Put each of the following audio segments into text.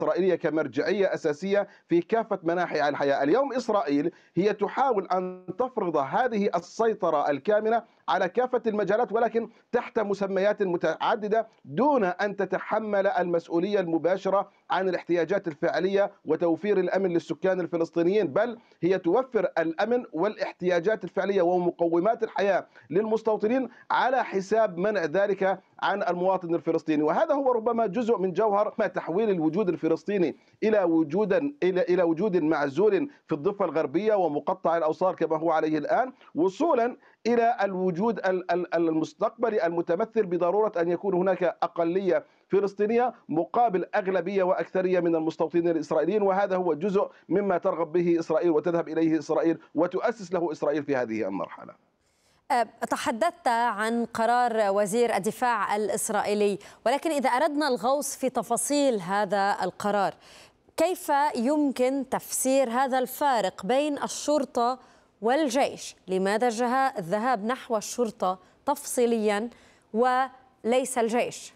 الإسرائيلية كمرجعية أساسية في كافة مناحي الحياة. اليوم إسرائيل هي تحاول أن تفرض هذه السيطرة الكاملة على كافة المجالات، ولكن تحت مسميات متعددة دون أن تتحمل المسؤولية المباشرة عن الاحتياجات الفعلية وتوفير الأمن للسكان الفلسطينيين، بل هي توفر الأمن والاحتياجات الفعلية ومقومات الحياة للمستوطنين على حساب منع ذلك عن المواطن الفلسطيني. وهذا هو ربما جزء من جوهر ما تحويل الوجود الفلسطيني إلى وجود معزول في الضفة الغربية ومقطع الأوصال كما هو عليه الآن، وصولا إلى الوجود المستقبلي المتمثل بضرورة أن يكون هناك أقلية فلسطينية مقابل أغلبية وأكثرية من المستوطنين الإسرائيليين. وهذا هو جزء مما ترغب به إسرائيل وتذهب إليه إسرائيل وتؤسس له إسرائيل في هذه المرحلة. تحدثت عن قرار وزير الدفاع الإسرائيلي، ولكن إذا أردنا الغوص في تفاصيل هذا القرار، كيف يمكن تفسير هذا الفارق بين الشرطة والجيش؟ لماذا الذهاب نحو الشرطة تفصيليا وليس الجيش؟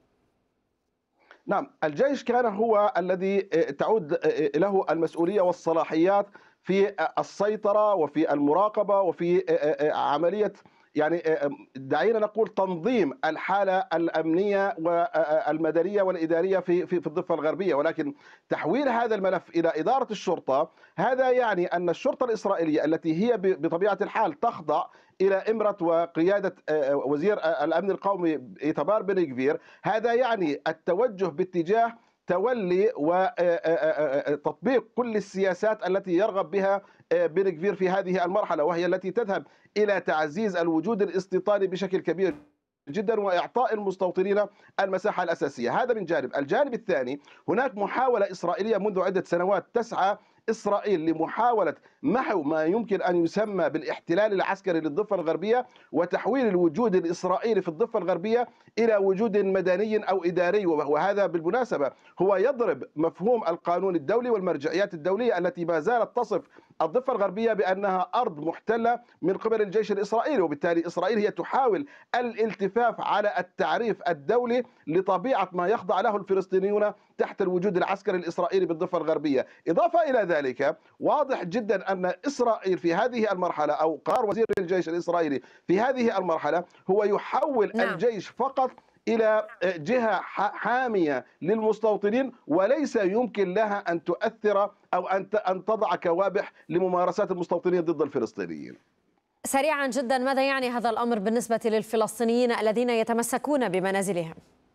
نعم، الجيش كان هو الذي تعود له المسؤولية والصلاحيات في السيطرة وفي المراقبة وفي عملية، يعني دعينا نقول تنظيم الحالة الأمنية والمدنية والإدارية في الضفة الغربية. ولكن تحويل هذا الملف إلى إدارة الشرطة، هذا يعني أن الشرطة الإسرائيلية التي هي بطبيعة الحال تخضع إلى إمرة وقيادة وزير الأمن القومي إيتمار بن غفير، هذا يعني التوجه باتجاه تولي وتطبيق كل السياسات التي يرغب بها بن غفير في هذه المرحلة، وهي التي تذهب إلى تعزيز الوجود الاستيطاني بشكل كبير جدا وإعطاء المستوطنين المساحة الأساسية. هذا من جانب. الجانب الثاني، هناك محاولة إسرائيلية منذ عدة سنوات تسعى إسرائيل لمحاولة محو ما يمكن أن يسمى بالاحتلال العسكري للضفة الغربية وتحويل الوجود الإسرائيلي في الضفة الغربية إلى وجود مدني أو إداري. وهذا بالمناسبة هو يضرب مفهوم القانون الدولي والمرجعيات الدولية التي ما زالت تصف الضفة الغربية بأنها أرض محتلة من قبل الجيش الإسرائيلي، وبالتالي إسرائيل هي تحاول الالتفاف على التعريف الدولي لطبيعة ما يخضع له الفلسطينيون تحت الوجود العسكري الإسرائيلي بالضفة الغربية. إضافة إلى ذلك، واضح جدا أن إسرائيل في هذه المرحلة أو قرار وزير الجيش الإسرائيلي في هذه المرحلة هو يحول الجيش فقط إلى جهة حامية للمستوطنين، وليس يمكن لها أن تؤثر أو أن تضع كوابح لممارسات المستوطنين ضد الفلسطينيين. سريعا جدا، ماذا يعني هذا الأمر بالنسبة للفلسطينيين الذين يتمسكون بمنازلهم؟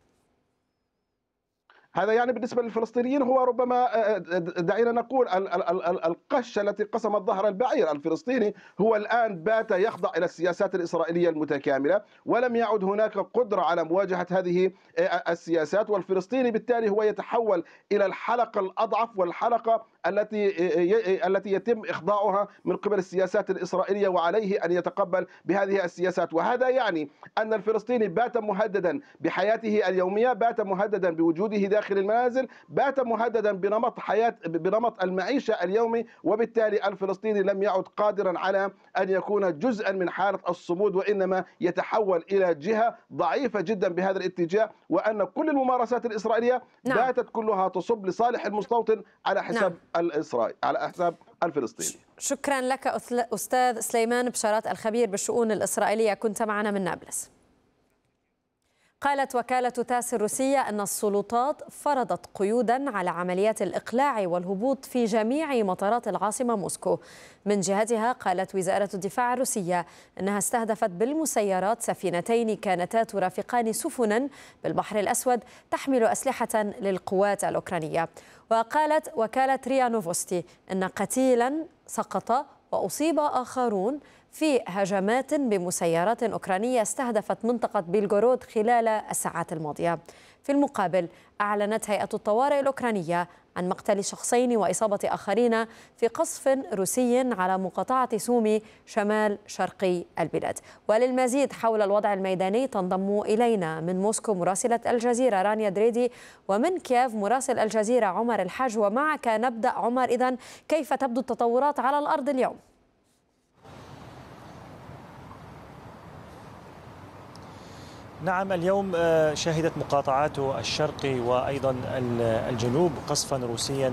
هذا يعني بالنسبة للفلسطينيين هو ربما دعينا نقول القشة التي قسمت ظهر البعير. الفلسطيني هو الآن بات يخضع إلى السياسات الإسرائيلية المتكاملة، ولم يعد هناك قدرة على مواجهة هذه السياسات، والفلسطيني بالتالي هو يتحول إلى الحلقة الأضعف والحلقة التي يتم إخضاعها من قبل السياسات الإسرائيلية، وعليه أن يتقبل بهذه السياسات. وهذا يعني أن الفلسطيني بات مهددا بحياته اليومية، بات مهددا بوجوده داخل المنازل، بات مهددا بنمط المعيشة اليومي، وبالتالي الفلسطيني لم يعد قادرا على أن يكون جزءا من حالة الصمود، وإنما يتحول إلى جهة ضعيفة جدا بهذا الاتجاه، وأن كل الممارسات الإسرائيلية باتت كلها تصب لصالح المستوطن على حساب الإسرائيلي، على حساب الفلسطيني. شكرا لك أستاذ سليمان بشارات، الخبير بالشؤون الإسرائيلية، كنت معنا من نابلس. قالت وكالة تاس الروسية أن السلطات فرضت قيودا على عمليات الإقلاع والهبوط في جميع مطارات العاصمة موسكو. من جهتها قالت وزارة الدفاع الروسية أنها استهدفت بالمسيرات سفينتين كانتا ترافقان سفنا بالبحر الأسود تحمل أسلحة للقوات الأوكرانية. وقالت وكالة ريا نوفوستي أن قتيلا سقط وأصيب آخرون في هجمات بمسيرات أوكرانية استهدفت منطقة بيلغورود خلال الساعات الماضية. في المقابل أعلنت هيئة الطوارئ الأوكرانية عن مقتل شخصين وإصابة آخرين في قصف روسي على مقاطعة سومي شمال شرقي البلاد. وللمزيد حول الوضع الميداني تنضم إلينا من موسكو مراسلة الجزيرة رانيا دريدي، ومن كييف مراسل الجزيرة عمر الحاج. ومعك نبدأ عمر، إذن كيف تبدو التطورات على الأرض اليوم؟ نعم، اليوم شهدت مقاطعات الشرق وأيضا الجنوب قصفا روسيا